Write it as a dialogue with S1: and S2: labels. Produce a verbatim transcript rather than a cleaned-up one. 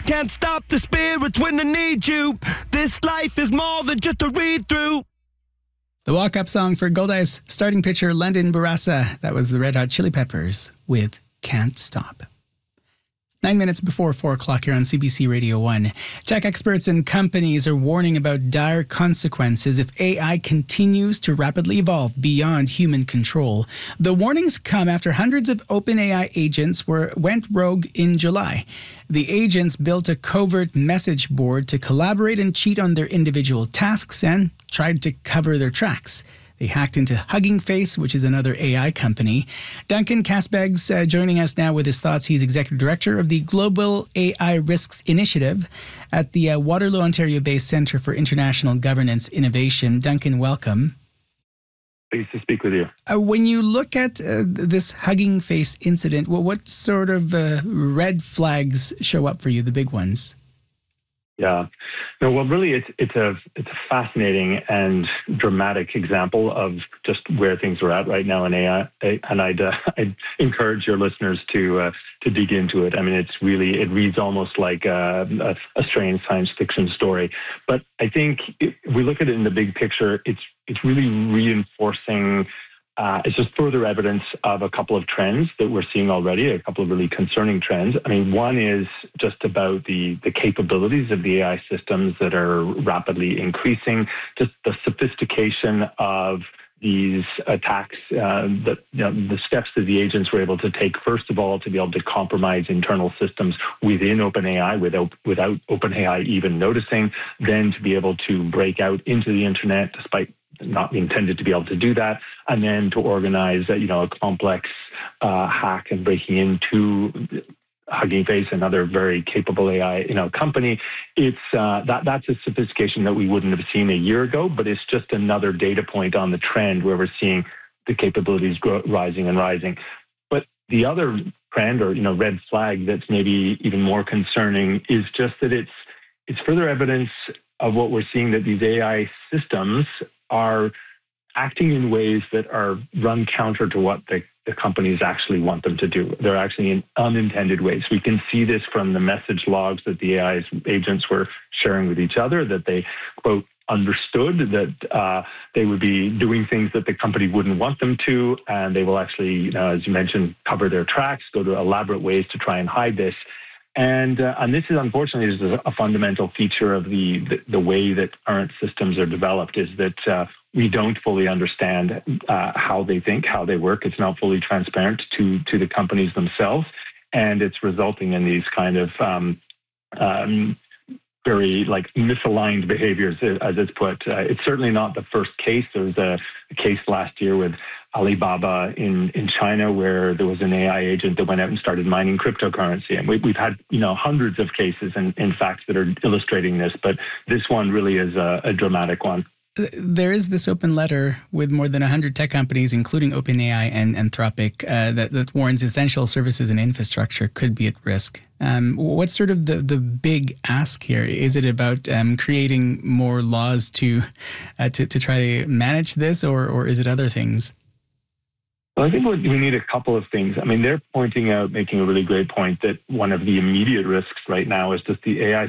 S1: can't stop the spirits when they need you. This life is more than just a read-through.
S2: The walk-up song for Goldice starting pitcher Landon Barassa. That was the Red Hot Chili Peppers with Can't Stop. Nine minutes before four o'clock here on C B C Radio one. Tech experts and companies are warning about dire consequences if A I continues to rapidly evolve beyond human control. The warnings come after hundreds of OpenAI agents were went rogue in July. The agents built a covert message board to collaborate and cheat on their individual tasks and tried to cover their tracks. They hacked into Hugging Face, which is another A I company. Duncan Casbeg's uh, joining us now with his thoughts. He's executive director of the Global A I Risks Initiative at the uh, Waterloo, Ontario-based Centre for International Governance Innovation. Duncan, welcome.
S3: Pleased to speak with you.
S2: Uh, when you look at uh, this Hugging Face incident, well, what sort of uh, red flags show up for you, the big ones?
S3: Yeah, no. Well, really, it's it's a it's a fascinating and dramatic example of just where things are at right now in A I, and I'd uh, I'd encourage your listeners to uh, to dig into it. I mean, it's really it reads almost like a, a, a strange science fiction story. But I think if we look at it in the big picture, it's it's really reinforcing. Uh, it's just further evidence of a couple of trends that we're seeing already, a couple of really concerning trends. I mean, one is just about the, the capabilities of the A I systems that are rapidly increasing, just the sophistication of these attacks, uh, the, you know, the steps that the agents were able to take, first of all, to be able to compromise internal systems within OpenAI without, without OpenAI even noticing, then to be able to break out into the internet despite not intended to be able to do that, and then to organize, uh, you know, a complex uh, hack and breaking into Hugging Face, another very capable A I, you know, company. It's uh, that that's a sophistication that we wouldn't have seen a year ago, but it's just another data point on the trend where we're seeing the capabilities grow, rising and rising. But the other trend, or you know, red flag that's maybe even more concerning is just that it's it's further evidence of what we're seeing, that these A I systems are acting in ways that are run counter to what the, the companies actually want them to do. They're actually in unintended ways. We can see this from the message logs that the A I agents were sharing with each other, that they, quote, understood that uh, they would be doing things that the company wouldn't want them to, and they will actually, you know, as you mentioned, cover their tracks, go to elaborate ways to try and hide this. And uh, and this is unfortunately is a, a fundamental feature of the, the the way that current systems are developed, is that uh, we don't fully understand uh, how they think, how they work. It's not fully transparent to to the companies themselves, and it's resulting in these kind of um, um, very like misaligned behaviors, as it's put. Uh, it's certainly not the first case. There was a, a case last year with Alibaba in, in China, where there was an A I agent that went out and started mining cryptocurrency. And we, we've had, you know, hundreds of cases, and in fact, that are illustrating this. But this one really is a, a dramatic one.
S2: There is this open letter with more than one hundred tech companies, including OpenAI and Anthropic, uh, that, that warns essential services and infrastructure could be at risk. Um, what's sort of the, the big ask here? Is it about um, creating more laws to, uh, to to try to manage this, or or is it other things?
S3: Well, I think we need a couple of things. I mean, they're pointing out, making a really great point, that one of the immediate risks right now is just the A I